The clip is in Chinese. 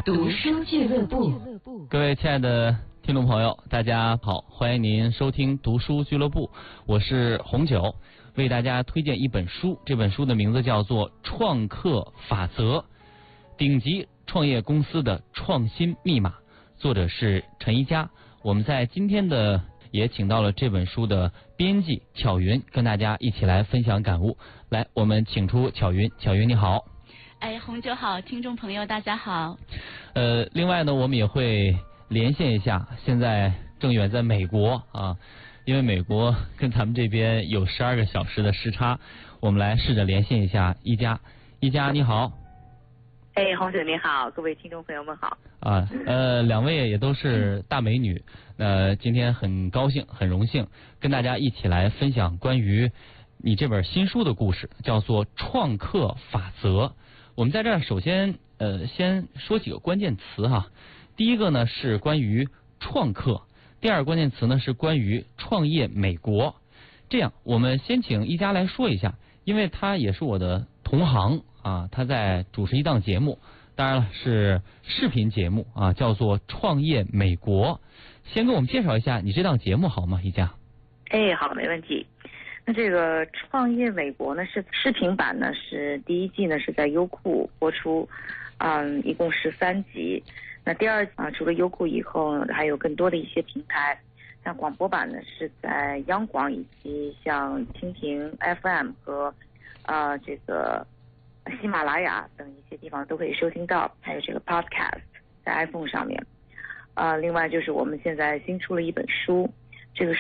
读书俱乐部。 各位亲爱的听众朋友，大家好，欢迎您收听读书俱乐部，我是红九，为大家推荐一本书，这本书的名字叫做《创客法则：顶级创业公司的创新密码》，作者是陈一佳。我们在今天的也请到了这本书的编辑巧云，跟大家一起来分享感悟。来，我们请出巧云。巧云你好。 红酒好，听众朋友大家好。 另外呢，我们也会连线一下，现在正远在美国啊，因为美国跟咱们这边有12个小时的时差，我们来试着连线一下一佳。一佳你好。 红姐你好，各位听众朋友们好。 两位也都是大美女，今天很高兴很荣幸跟大家一起来分享关于你这本新书的故事，叫做《创客法则》。我们在这儿首先先说几个关键词哈。第一个呢是关于创客，第二个关键词呢是关于创业美国。这样我们先请一佳来说一下，因为他也是我的同行啊，他在主持一档节目，当然了是视频节目啊，叫做《创业美国》。先给我们介绍一下你这档节目好吗，一佳？ 好，没问题。那这个创业美国呢是视频版呢，是第一季呢是在优酷播出，一共13集。那第二除了优酷以后，还有更多的一些平台，像广播版呢是在央广以及像蜻蜓 FM 和这个喜马拉雅等一些地方都可以收听到，还有这个 Podcast 在 iPhone 上面。另外就是我们现在新出了一本书，这个